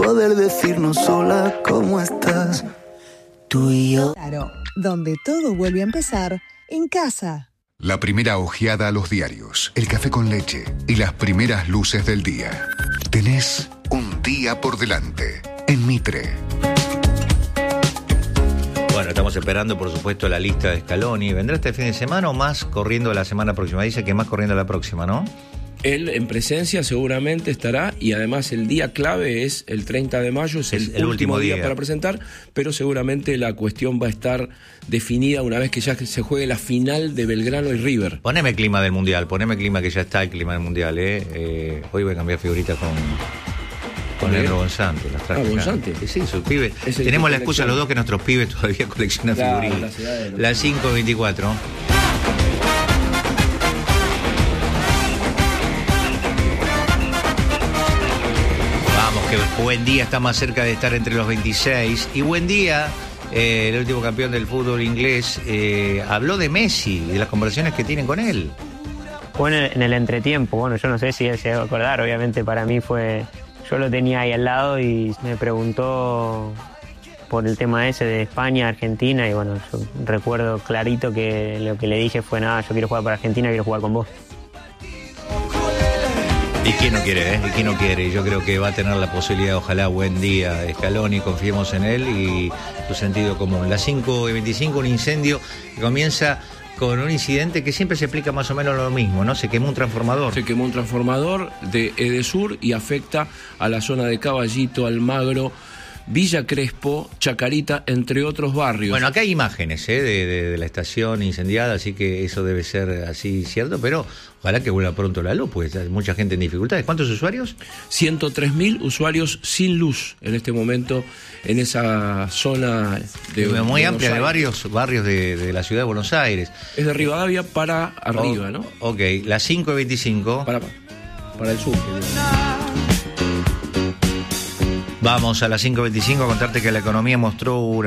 poder decirnos sola cómo estás. Tú y yo. Claro, donde todo vuelve a empezar, en casa. La primera ojeada a los diarios, el café con leche y las primeras luces del día. Tenés un día por delante en Mitre. Bueno, estamos esperando, por supuesto, la lista de Scaloni. ¿Vendrá este fin de semana o más corriendo la semana próxima? Dice que más corriendo la próxima, ¿no? Él en presencia seguramente estará, y además el día clave es el 30 de mayo, es el último día para presentar, pero seguramente la cuestión va a estar definida una vez que ya se juegue la final de Belgrano y River. Poneme clima del Mundial, poneme clima, que ya está el clima del Mundial, Hoy voy a cambiar figuritas con Leandro Gonzante. ¿Gonzante? Sí, su pibe. Tenemos la excusa los dos que nuestros pibes todavía coleccionan figuritas. La 5:24. Que Buen Día está más cerca de estar entre los 26. Y Buen Día, el último campeón del fútbol inglés, habló de Messi y de las conversaciones que tienen con él. Bueno, en el entretiempo, bueno, yo no sé si él se va a acordar, obviamente para mí fue... Yo lo tenía ahí al lado y me preguntó por el tema ese de España, Argentina, y bueno, yo recuerdo clarito que lo que le dije fue, nada, yo quiero jugar para Argentina, quiero jugar con vos. ¿Y quién no quiere, ¿Y quién no quiere? Yo creo que va a tener la posibilidad, ojalá, Buen Día, Scaloni, confiemos en él y su sentido común. Las 5:25, un incendio que comienza con un incidente que siempre se explica más o menos lo mismo, ¿no? Se quemó un transformador. Se quemó un transformador de Edesur y afecta a la zona de Caballito, Almagro, Villa Crespo, Chacarita, entre otros barrios. Bueno, acá hay imágenes de la estación incendiada, así que eso debe ser así cierto, pero ojalá que vuelva pronto la luz, pues hay mucha gente en dificultades. ¿Cuántos usuarios? 103.000 usuarios sin luz en este momento en esa zona muy amplia de varios barrios de la ciudad de Buenos Aires. Es de Rivadavia para arriba, ¿no? Ok, las 5:25. Para el sur. Vamos a las 5:25 a contarte que la economía mostró una